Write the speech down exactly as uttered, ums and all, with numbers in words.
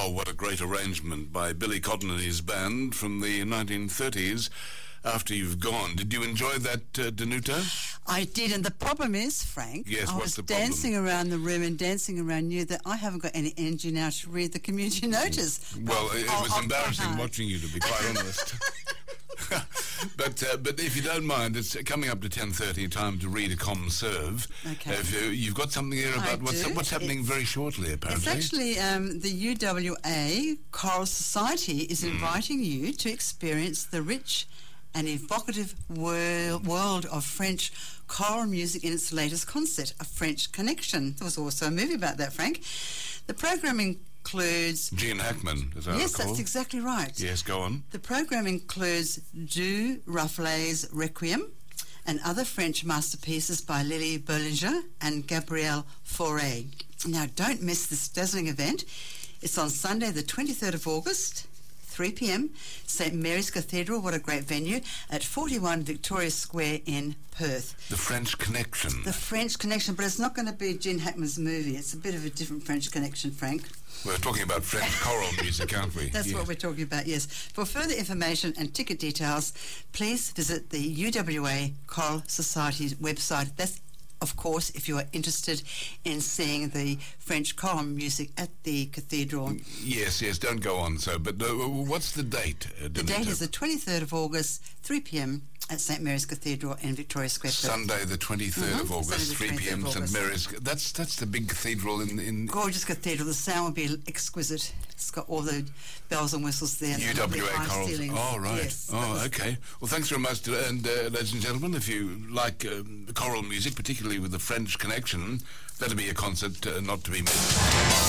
Wow, what a great arrangement by Billy Cotton and his band from the nineteen thirties, After You've Gone. Did you enjoy that, uh, Danuta? I did, and the problem is, Frank, Yes, I what's was the problem? dancing around the room and dancing around you that I haven't got any energy now to read the community notice. Well, it, it I'll- was I'll embarrassing try hard. watching you, to be quite honest. but uh, but if you don't mind, it's coming up to ten thirty, time to read a comm serve. Okay. Uh, if you, you've got something here about I what's, do. what's happening It's- very shortly, apparently. It's actually um, the U W A Choral Society is Hmm. inviting you to experience the rich and evocative wor- world of French choral music in its latest concert, A French Connection. There was also a movie about that, Frank. The program includes... Gene Hackman, as I Yes, recall. that's exactly right. Yes, go on. The program includes Du Raffaelle's Requiem and other French masterpieces by Lily Berlinger and Gabrielle Fauré. Now, don't miss this dazzling event. It's on Sunday, the twenty-third of August, three p.m, Saint Mary's Cathedral, what a great venue, at forty-one Victoria Square in Perth. The French Connection. The French Connection, but it's not going to be Gene Hackman's movie. It's a bit of a different French Connection, Frank. We're talking about French choral music, aren't we? That's Yes. what we're talking about, yes. For further information and ticket details, please visit the U W A Choral Society's website. That's, of course, if you are interested in seeing the French choral music at the cathedral. Yes, yes, don't go on so. But uh, what's the date? Uh, The date is the twenty-third of August, three p.m, at Saint Mary's Cathedral in Victoria Square. Sunday, the twenty-third Mhm. of August, Sunday the three p.m, twenty-third of Saint August. Mary's. That's that's the big cathedral in... in Gorgeous cathedral. The sound will be exquisite. It's got all the bells and whistles there. and the U W A lovely high Choral. ceilings. Oh, right. Yes, that oh, was- okay. Well, thanks very much. To, and, uh, ladies and gentlemen, if you like um, choral music, particularly with the French Connection, that'll be a concert uh, not to be missed.